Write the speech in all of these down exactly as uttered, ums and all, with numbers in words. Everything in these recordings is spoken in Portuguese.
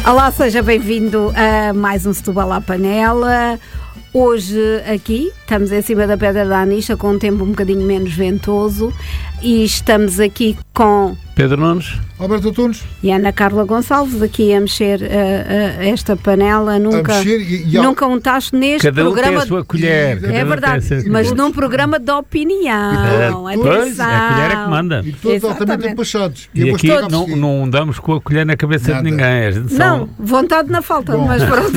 Olá, seja bem-vindo a mais um Setúbal à Panela. Hoje aqui, estamos em cima da Pedra da Anixa com um tempo um bocadinho menos ventoso e estamos aqui com Pedro Nunes, Alberto Antunes e Ana Carla Gonçalves aqui a mexer uh, uh, esta panela. Nunca, a mexer e, e nunca um tacho neste cada um programa. tem a sua colher. É verdade, mas num programa de opinião. É, pois, a colher é que manda. E todos altamente empachados. E, e aqui não, todos... não damos com a colher na cabeça Nada. de ninguém. A gente Não, só... vontade na falta, Bom. mas pronto.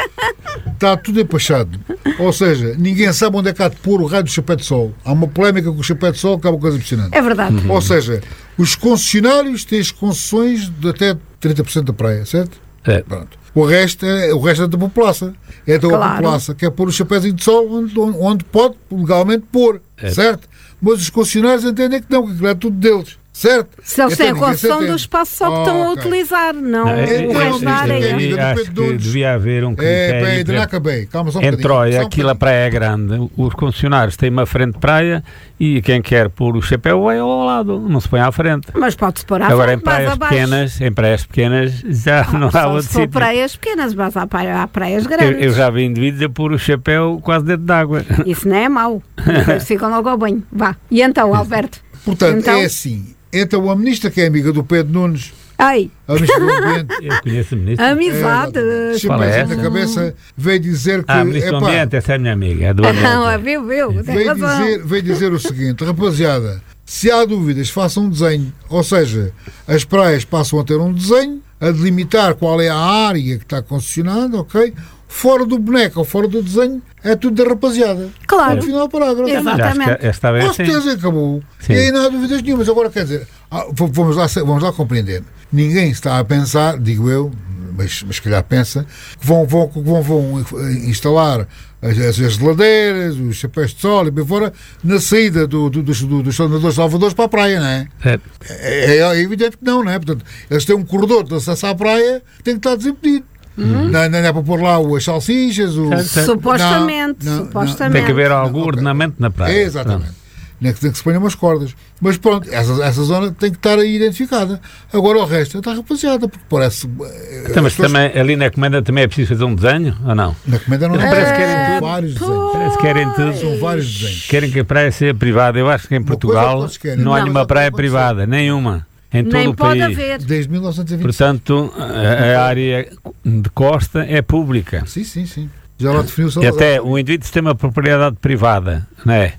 Está tudo empachado. Ou seja, ninguém sabe onde é que há de pôr o raio do chapéu de sol. Há uma polémica com o chapéu de sol que é uma coisa impressionante. É verdade. Uhum. Ou seja, os concessionários têm as concessões de até trinta por cento da praia, certo? É. Pronto. O resto é, o resto é da população. É da Claro. população que é pôr o chapéuzinho de sol onde, onde, onde pode legalmente pôr, É. certo? Mas os concessionários entendem que não, que aquilo é tudo deles, certo? Se eles têm a Então, ninguém se concessão do entende. espaço só que Ah, estão a ok. utilizar, não, Não, é- o Então, resto da isto é área. amiga do acho Pedro que Nunes. devia haver um É, critério. bem, ainda para- não acabei. Calma só um Em bocadinho. Troia, Só um aquilo a bocadinho. praia é grande, os concessionários têm uma frente de praia e quem quer pôr o chapéu vai ao lado, não se põe à frente. Mas pode-se pôr à Agora em frente, mais praias abaixo. pequenas, em praias pequenas já não há Só outro se for sítio. praias pequenas, mas há, praia- há praias Eu, grandes. eu já vi indivíduos a pôr o chapéu quase dentro d'água. Isso não é mau. Depois ficam logo ao banho. Vá. E então, Alberto? Portanto, Então- é assim. Então, a ministra que é amiga do Pedro Nunes, Ai, a ministra do Ambiente, Eu conheço a ministra. amizade. é, Qual é chapéuzinho essa? na cabeça, veio dizer que. Ah, a ministra do epá, Ambiente, essa é a minha amiga. É do ambiente. Não, viu, viu? Tem veio, razão. dizer, veio dizer o seguinte, rapaziada, se há dúvidas, façam um desenho. Ou seja, as praias passam a ter um desenho, a delimitar qual é a área que está concessionada, ok? Fora do boneco ou fora do desenho, é tudo da rapaziada. Claro. No final do parágrafo. Exato. Já acho que esta vez Com sim. certeza acabou. Sim. E aí não há dúvidas nenhumas. Agora, quer dizer, ah, v- vamos lá, vamos lá compreender. Ninguém está a pensar, digo eu, mas, mas se calhar pensa, que vão, vão, que vão, vão instalar as, as as geladeiras, os chapéus de sol e bem fora, na saída do, do, dos, do, dos sonadores salvadores para a praia, não é? É. É, é evidente que não, não é? Portanto, eles têm um corredor de acesso à praia que tem que estar desimpedido. Não, não é para pôr lá as salsichas, o... Certo, certo. Supostamente, Não, não, supostamente. Tem que haver algum Não, ok. ordenamento na praia. É, exatamente. Nem que, tem que se ponham umas cordas. Mas pronto, essa, essa zona tem que estar aí identificada. Agora o resto está rapaziada, porque parece. eh, Então, mas as pessoas- também, ali na comenda também é preciso fazer um desenho, ou não? Na comenda não Eles parece que querem São tudo. vários desenhos. Parece que querem tudo. São vários desenhos. Querem que a praia seja privada. Eu acho que em Uma coisa é o Portugal que eles querem, não há não, nenhuma mas praia não pode ser. privada, nenhuma. Em todo Nem o pode país. haver. Desde mil novecentos e vinte e cinco. Portanto, a, a área de costa é pública. Sim, sim, sim. Já lá definiu o E Salazar. até o indivíduo tem uma propriedade privada, não é?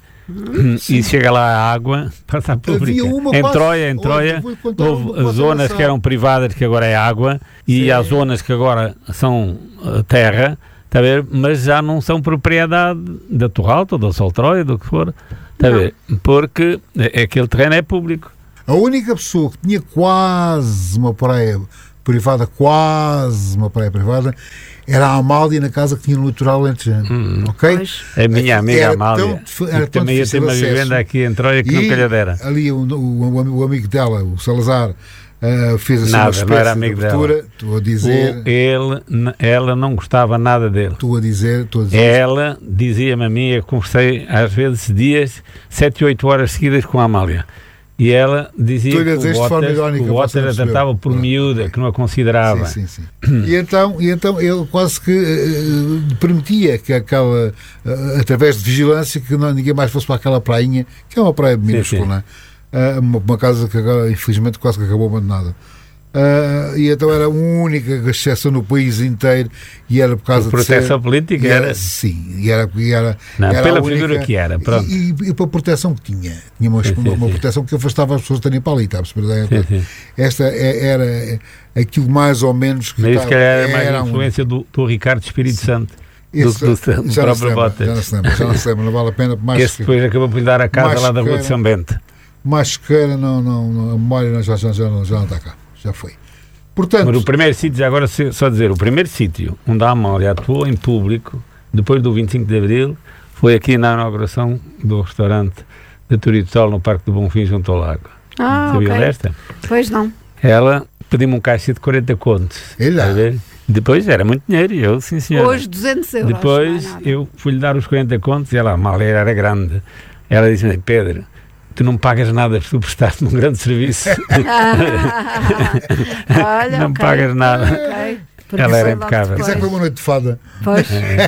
E chega lá a água, passa a pública. Havia uma Em quase- Troia, em Olha, Troia, vou-lhe contar houve uma coisa zonas engraçada. que eram privadas, que agora é água, e Sim. há zonas que agora são uh, terra, está a ver? Mas já não são propriedade da Torralta, ou da Soltroia, do que for, está a Não. ver? Porque eh, aquele terreno é público. A única pessoa que tinha quase uma praia privada, quase uma praia privada, era a Amália na casa que tinha no litoral alentejano. Hum. Ok? Pois. A minha amiga Era Amália, tão dif- era que tão também ia ter difícil uma acesso. vivenda aqui em Troia que E nunca lhe dera. ali o, o, o amigo dela, o Salazar, uh, fez assim Nada, uma espécie não era de amigo abertura. Estou a dizer, O, ele, n- ela não gostava nada dele. estou a dizer, estou a dizer. Ela dizia-me a mim, eu conversei às vezes dias, sete, oito horas seguidas com a Amália. E ela dizia Estou-lhe a que dizer o isto de forma Waters, irónica, o Waters você não a percebeu. tratava por Pronto. miúda, que não a considerava. Sim, sim, sim. E então, e então ele quase que eh, permitia que aquela, eh, através de vigilância, que não, ninguém mais fosse para aquela prainha, que é uma praia minúscula, sim. não é? Eh, uma, uma casa que agora, infelizmente, quase que acabou abandonada. Eh, e então era a única exceção no país inteiro e era por causa Por de ser, proteção política e era. sim, e era, e era, Não, era pela a única- figura que era, pronto. E, e, e pela proteção que tinha. Tinha uma, Sim, uma, sim, uma sim. proteção que afastava as pessoas de terem para ali, está a perceber? Sim, sim. Esta é- era aquilo mais ou menos que Mas isso estava- se calhar era mais era um- influência do, do Ricardo Espírito Santo, do, Isso, do, do já, não se próprio lembra, Waters. já não se lembra, já não se lembra, não vale a pena, mais, Esse depois acabou por lhe dar a casa mais lá da Rua de sequer- São Bento. mais sequer não, não, não, a memória não, já, já, já, não, já não está cá, já foi. Portanto, Mas o primeiro sítio, já agora se- só dizer, o primeiro sítio onde a Amália atuou em público, depois do vinte e cinco de Abril, foi aqui na inauguração do restaurante de Turitol no Parque do Bonfim, junto ao lago. Ah, Sabia ok. desta? Pois não. Ela pediu-me um caixa de quarenta contos. Ele lá. Está a ver? Depois era muito dinheiro, e eu, sim senhora. Hoje duzentos euros. Depois não é nada. eu fui-lhe dar os quarenta contos e ela, a Amália era grande. Ela disse-me, Pedro, tu não pagas nada porque tu prestaste-me um grande serviço. Ah, olha, Não ok. pagas nada. Ok. Porque ela era foi logo impecável. depois. Isso é que foi uma noite de fada. Pois.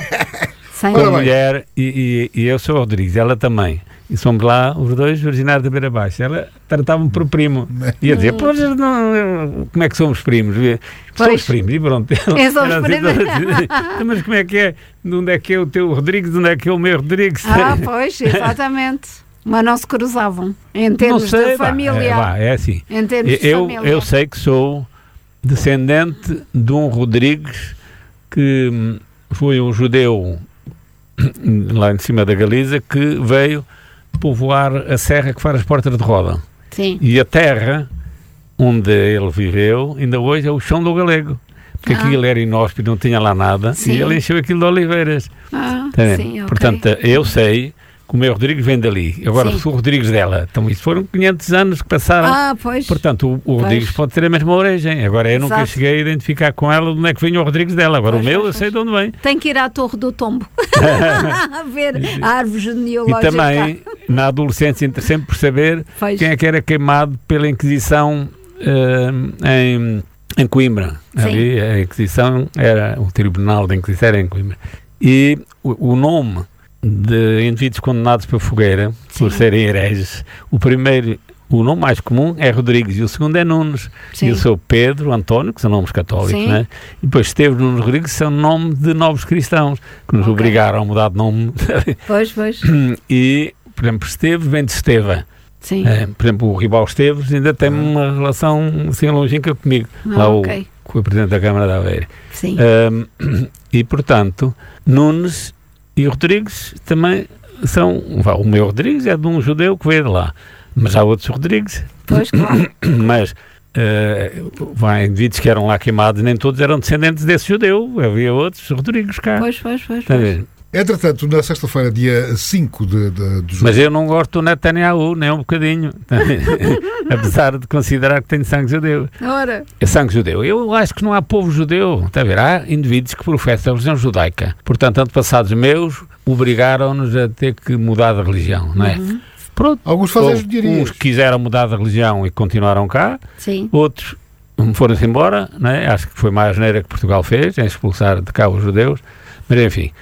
Sem Com a Ora bem. mulher e, e, e eu sou o Rodrigues, ela também. E somos lá os dois originários da Beira Baixa. Ela tratava-me por primo. E eu dizia, pô, não, como é que somos primos? Somos Pois. primos, e pronto. É, somos Era primos. assim, mas como é que é? De onde é que é o teu Rodrigues? De onde é que é o meu Rodrigues? Ah, pois, exatamente. Mas não se cruzavam em Não termos sei, de pá, família. É, vá, é assim. Em termos de Eu, família. eu sei que sou descendente de um Rodrigues que hum, foi um judeu lá em cima da Galiza que veio povoar a serra que faz as Portas de Roda. Sim. E a terra onde ele viveu ainda hoje é o chão do Galego. Porque Ah. aquilo era inóspito, não tinha lá nada. Sim. E ele encheu aquilo de oliveiras. Ah, Tá vendo? sim, ok. Portanto, eu sei que o meu Rodrigues vem dali. Agora, Sim. se o Rodrigues dela, então isso foram quinhentos anos que passaram. Ah, pois. Portanto, o, o Rodrigues Pois. pode ter a mesma origem. Agora, eu nunca Exato. cheguei a identificar com ela de onde é que vem o Rodrigues dela. Agora, Pois, o meu, pois, eu sei de onde vem. Tem que ir à Torre do Tombo a ver a árvore E genealógica. também, na adolescência, sempre por saber Pois. quem é que era queimado pela Inquisição eh, em, em Coimbra. Sim. Ali, a Inquisição era, o Tribunal da Inquisição era em Coimbra. E o, o nome de indivíduos condenados por fogueira, por Sim. serem hereges, o primeiro, o nome mais comum é Rodrigues e o segundo é Nunes. Sim. E eu sou Pedro, António, que são nomes católicos, Sim. né? E depois Esteves, Nunes, Rodrigues são nome de novos cristãos, que nos Ok. obrigaram a mudar de nome. Pois, pois. E, por exemplo, Esteves vem de Esteva. Sim. É, por exemplo, o Ribal Esteves ainda tem uma relação assim longínqua comigo, Ah, lá ok. o, que foi Presidente da Câmara de Aveiro. Sim. Um, e, portanto, Nunes e Rodrigues também são... vá, o meu Rodrigues é de um judeu que veio de lá, mas há outros Rodrigues. Pois, claro. Mas uh, vai, indivíduos que eram lá queimados, nem todos eram descendentes desse judeu, havia outros Rodrigues cá. Pois, pois, pois. Está a pois. ver? Entretanto, na sexta-feira, dia cinco de, de, de julho. Mas eu não gosto do Netanyahu, nem um bocadinho. Apesar de considerar que tenho sangue judeu. Ora, É sangue judeu. Eu acho que não há povo judeu. Está a ver? Há indivíduos que professam a religião judaica. Portanto, antepassados meus obrigaram-nos a ter que mudar de religião, não é? Uhum. Pronto. Alguns fazem Houve judiarias. uns quiseram mudar de religião e continuaram cá. sim. Outros foram-se embora, não é? Acho que foi mais a asneira que Portugal fez, em expulsar de cá os judeus. Mas, enfim...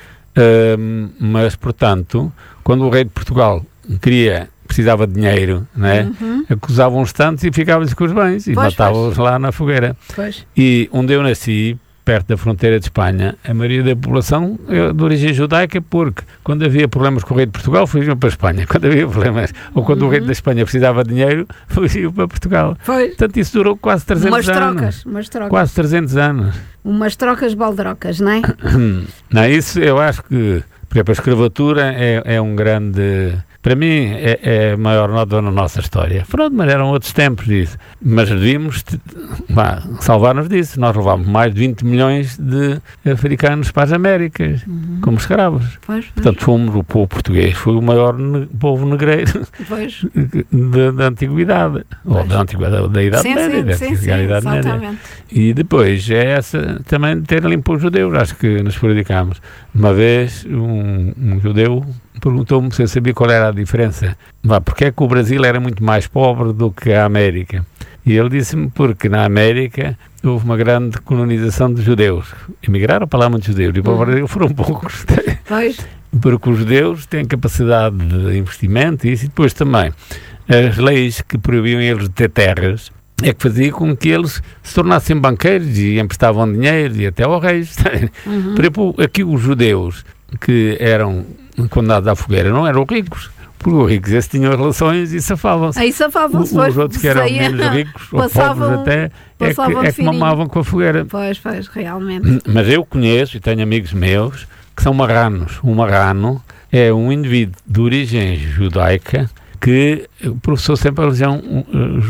Hum, mas, portanto, quando o rei de Portugal queria, precisava de dinheiro, não é? Uhum. Acusavam-os tantos e ficavam-lhes com os bens e Pois, matavam-os lá na fogueira. Pois. E onde eu nasci, perto da fronteira de Espanha, a maioria da população é de origem judaica, porque quando havia problemas com o rei de Portugal, fugiam para a Espanha. Quando havia problemas, ou quando Uhum. o rei da Espanha precisava de dinheiro, fugiam para Portugal. Pois. Portanto, isso durou quase trezentos Umas anos. trocas, umas trocas. Quase trezentos anos. Umas trocas baldrocas, não é? Não, isso eu acho que, por exemplo, a escravatura é, é um grande... Para mim, é, é a maior nota na nossa história. Pronto, mas eram outros tempos disso. Mas devíamos vá, salvar-nos disso. Nós levámos mais de vinte milhões de africanos para as Américas, Uhum. como escravos. Pois, pois. Portanto, fomos, o povo português foi o maior ne- povo negreiro Pois. da, da antiguidade. Ou Pois. da antiguidade, da Idade Sim, Média. da sim, sim, sim, Idade Média. exatamente. E depois é essa também de ter limpo os judeus, acho que nos prejudicámos. Uma vez um, um judeu perguntou-me se eu sabia qual era a diferença. Vá, porque é que o Brasil era muito mais pobre do que a América? E ele disse-me porque na América houve uma grande colonização de judeus. Emigraram para lá muitos judeus e para o Uhum. Brasil foram poucos. Pois. Porque os judeus têm capacidade de investimento e isso, e depois também as leis que proibiam eles de ter terras é que fazia com que eles se tornassem banqueiros e emprestavam dinheiro e até ao reis. Uhum. Por exemplo, aqui os judeus que eram condenados à fogueira não eram ricos, porque os ricos esses tinham relações e safavam-se. Aí Os, safavam-se. os outros que eram saía- menos ricos, ou passavam- pobres até, é que, passavam é que fininho. mamavam com a fogueira. Pois, pois, realmente. Mas eu conheço e tenho amigos meus que são marranos. Um marrano é um indivíduo de origem judaica que professou sempre a religião uh,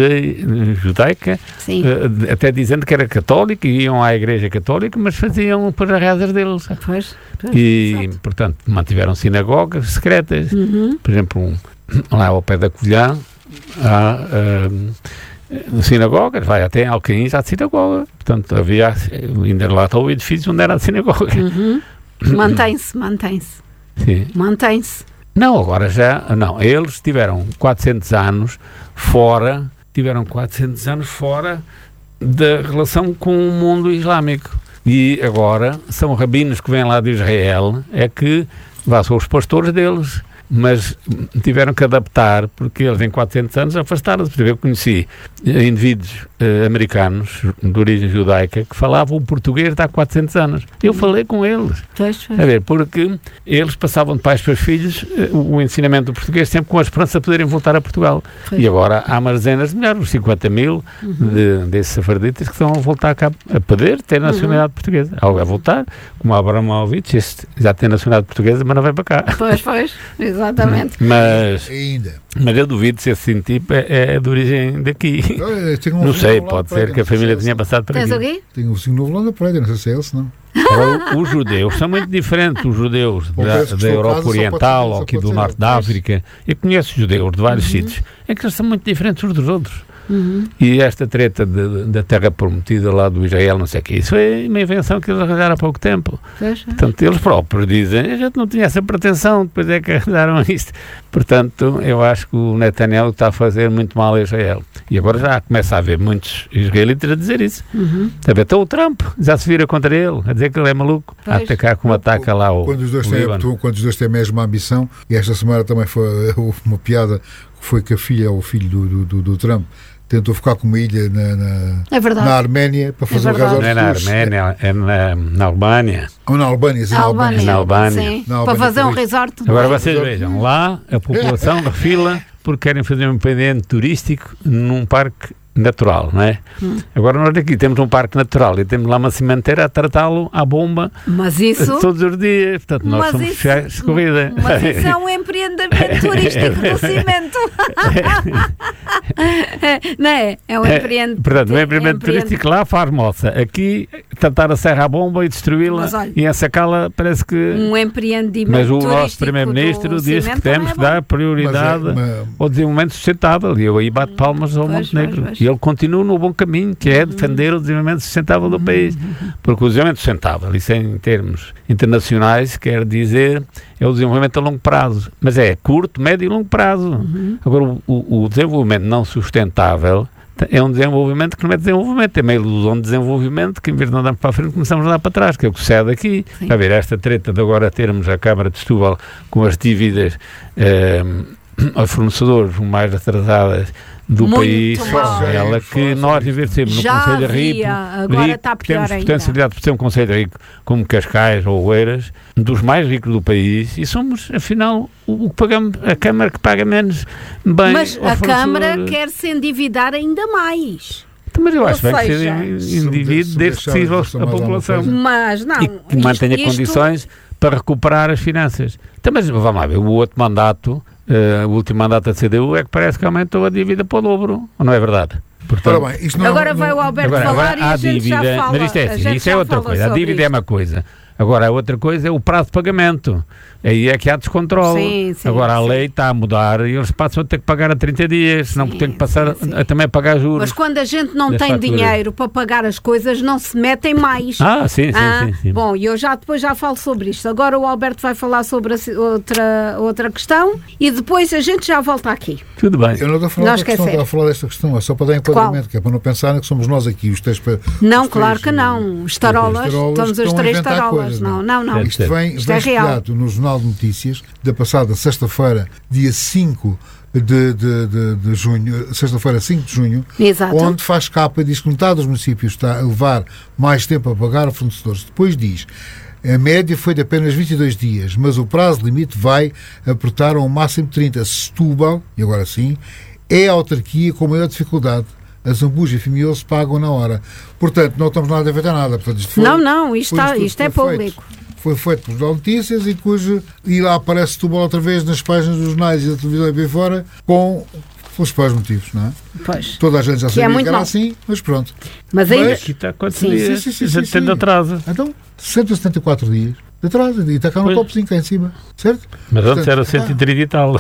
jude- judaica, Sim. uh, até dizendo que era católico e iam à igreja católica, mas faziam para as rezas deles. Pois. pois, E, exato. portanto, mantiveram sinagogas secretas. Uhum. Por exemplo, um, lá ao pé da Covilhã há um, sinagogas, vai até em Alcaíns há sinagoga. Portanto, havia, ainda lá está o edifício onde era a sinagoga. Uhum. Mantém-se, mantém-se. Sim. Mantém-se. Não, agora já, não, eles tiveram quatrocentos anos fora, tiveram quatrocentos anos fora da relação com o mundo islâmico. E agora são rabinos que vêm lá de Israel, é que lá são os pastores deles, mas tiveram que adaptar, porque eles em quatrocentos anos afastaram-se. Eu conheci indivíduos eh, americanos de origem judaica que falavam o português de há quatrocentos anos. Eu falei com eles. Pois, pois. A ver, porque eles passavam de pais para os filhos eh, o ensinamento do português sempre com a esperança de poderem voltar a Portugal. Pois. E agora há umas dezenas de milhares, uns cinquenta mil Uhum. de, desses safarditas que estão a voltar cá a poder ter nacionalidade Uhum. portuguesa. Algo a voltar, como Abramovich, este já tem nacionalidade portuguesa, mas não vem para cá. Pois, pois, exatamente. Mas, Ainda. mas eu duvido se esse tipo é, é de origem daqui. Olha, tenho um Não vizinho sei, novo lá pode de Praga, ser que a não sei família se é tenha esse, passado para Tens o aqui. quê? Tenho um vizinho novo lá da Praga, não sei se é esse, não. Agora, os judeus são muito diferentes, os judeus Bom, da, parece que da estou Europa casa, só Oriental pode ser, ou só aqui pode do ser. Norte da África. Eu conheço judeus de vários sítios. É que eles são muito diferentes uns dos outros. Uhum. E esta treta de- da terra prometida lá do Israel, não sei o que, isso foi uma invenção que eles arranjaram há pouco tempo. Pois, pois. Portanto, eles próprios dizem, a gente não tinha essa pretensão, depois é que arranjaram isto. Portanto, eu acho que o Netanyahu está a fazer muito mal a Israel. E agora já começa a haver muitos israelitas a dizer isso. Uhum. Sabe, até o Trump já se vira contra ele, a dizer que ele é maluco, a Pois. atacar como ataca lá o, Quando os dois o têm, Líbano. quando os dois têm a mesma ambição, e esta semana também foi, houve uma piada que foi que a filha ou o filho do, do, do, do Trump tentou ficar com uma ilha na, na, É verdade. na Arménia para fazer o verdade. gás Não é na aos Arménia, é na, na Albânia. Ou na Albânia, sim, A na Albânia. Albânia. Na Albânia. Sim. Na Para Albânia, fazer um por isso. resort. Agora Mas- vocês mas- vejam, lá a população refila porque querem fazer um empreendimento turístico num parque natural, não é? Hum. Agora nós aqui temos um parque natural e temos lá uma cimenteira a tratá-lo à bomba Mas isso. todos os dias. Portanto, nós Mas somos isso- fiéis de corrida. Mas isso é um empreendimento turístico do cimento. Não é? É um É, empreendimento. portanto, o empreendimento turístico lá faz moça. Aqui, tratar a serra à bomba e destruí-la Mas olha, e ensacá-la parece que... Um empreendimento Mas o turístico nosso Primeiro-Ministro do diz que cimento temos que também é dar prioridade Mas é- mas- ao desenvolvimento sustentável. E eu aí bato palmas ao Pois, Montenegro. pois, pois. E ele continua no bom caminho, que é defender o desenvolvimento sustentável do país. Porque o desenvolvimento sustentável, isso em termos internacionais, quer dizer, é o desenvolvimento a longo prazo. Mas é curto, médio e longo prazo. Uhum. Agora, o, o- o desenvolvimento não sustentável é um desenvolvimento que não é desenvolvimento, é meio ilusão de desenvolvimento que, em vez de andarmos para a frente, começamos a andar para trás, que é o que sucede aqui. Sim. Para ver esta treta de agora termos a Câmara de Setúbal com as dívidas eh, aos fornecedores mais atrasadas do Muito país, mal. ela que nós, em vez de sermos no Já Conselho havia, Rico, agora rico, está pior temos ainda. potencialidade de ser um Conselho Rico como Cascais ou Oeiras, dos mais ricos do país, e somos, afinal, o, o que pagamos, a Câmara que paga menos bem. Mas aos a Câmara fornecedores. quer se endividar ainda mais. Mas eu acho Ou bem que seja, seja se indivíduo se desde que deixar sirva de a mais alguma população coisa. Mas não. e que isto- mantenha isto- condições para recuperar as finanças. Então, mas vamos lá ver, o outro mandato, eh, o último mandato da C D U é que parece que aumentou a dívida para o dobro, ou não é verdade? Portanto, Ora bem, isto não, Agora não, vai o Alberto agora, falar agora e há a gente dívida, já fala. mas isto é a assim, gente isso é já outra fala coisa. A sobre dívida é isto. uma coisa. Agora, a outra coisa é o prazo de pagamento. Aí é que há descontrole. Sim, sim, Agora, a sim. lei está a mudar e eles passam a ter que pagar a trinta dias, senão Sim, têm que passar sim, sim. a, a também a pagar juros. Mas quando a gente não das tem faturas. dinheiro para pagar as coisas, não se metem mais. Ah, sim, sim, Ah, sim, sim. Bom, e eu já depois já falo sobre isto. Agora o Alberto vai falar sobre a se- outra, outra questão e depois a gente já volta aqui. Tudo bem. Eu não estou a falar Não desta questão, esquecer. estou a falar desta questão, é só para dar enquadramento, que é para não pensarem que somos nós aqui, os três. pa- Não, os claro três, que não. Os tarolas, os tarolas estamos os estão a três inventar tarolas. coisas, Não, não. não, não. É. Isto vem, Isto vem é real. espelhado no Jornal de Notícias da passada sexta-feira, dia cinco de, de, de, de junho, sexta-feira cinco de junho, Exato. onde faz capa e diz que metade dos municípios está a levar mais tempo a pagar a fornecedores. Depois diz, a média foi de apenas vinte e dois dias, mas o prazo limite vai apertar a um máximo de trinta. Setúbal, e agora sim, é a autarquia com maior dificuldade. A Zambuja e Fimioso pagam na hora. Portanto, não estamos nada a ver nada. Portanto, isto foi, Não, não, isto, foi está, tudo isto é que foi público. feito. Foi feito por Jornal de Notícias e, cujo, e lá aparece Setúbal outra vez nas páginas dos jornais e da televisão e bem fora, com os pais motivos, não é? Pois. Toda a gente já Que é sabia que, muito era mau. assim, mas pronto. Mas ainda. Mas- Aqui está quantos Sim, dias? sim, sim, Já sim, tem sim. de atraso. Então, cento e setenta e quatro dias de atraso e está cá no Pois. topozinho cá em cima, certo? Mas antes Portanto, era cento e trinta e tal.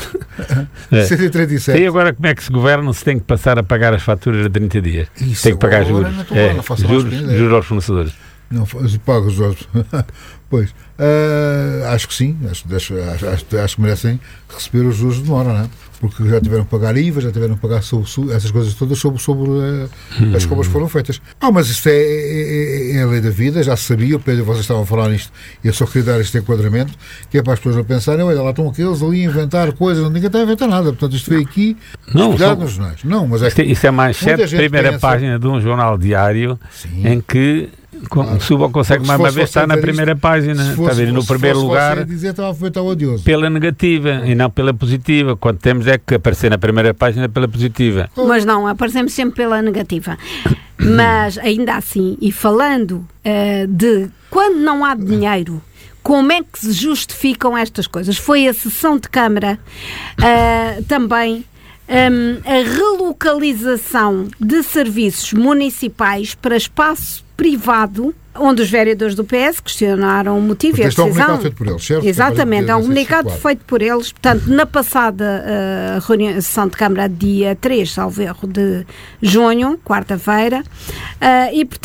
É. cento e trinta e sete. E agora como é que se governa se tem que passar a pagar as faturas a trinta dias? Isso Tem que pagar agora juros. não estou É, lá, não faço a mais juros, pequena ideia. juros aos fornecedores. Não paga os outros. Pois, uh, acho que sim, acho, acho, acho, acho que merecem receber os juros de demora, não é? Porque já tiveram que pagar I V A, já tiveram que pagar sobre, sobre, essas coisas todas sobre, sobre uh, hum. as compras que foram feitas. Ah, mas isto é, é, é a lei da vida, já se sabia, o Pedro, vocês estavam a falar nisto, e eu só queria dar este enquadramento, que é para as pessoas não pensarem, olha, lá estão aqueles ali a inventar coisas, ninguém está a inventar nada, portanto isto veio aqui, não, só, nos jornais. Não, mas é isto, isso é manchete, primeira pensa, página de um jornal diário, sim, em que claro. Suba consegue mais uma vez estar na primeira isto, página, fosse, está a ver, no primeiro lugar dizer, estava a odioso. Pela negativa e não pela positiva. Quando temos é que aparecer na primeira página pela positiva. Mas não, aparecemos sempre pela negativa. Mas ainda assim, e falando uh, de quando não há dinheiro, como é que se justificam estas coisas? Foi a sessão de Câmara uh, também. Um, a relocalização de serviços municipais para espaço privado, onde os vereadores do P S questionaram o motivo e a decisão. É um comunicado feito por eles, certo? Exatamente, é um comunicado feito por eles. Portanto, na passada uh, reunião, sessão de Câmara, dia três, salvo erro, de junho, quarta-feira, uh, e portanto